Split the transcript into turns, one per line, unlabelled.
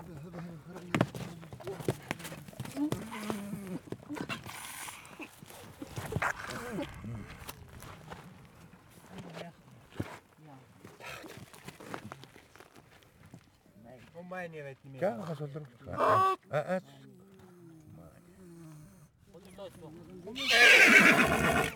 Kom bij niet, weet niet meer.
Ja, ga zo terug.
Wat is dat, joh?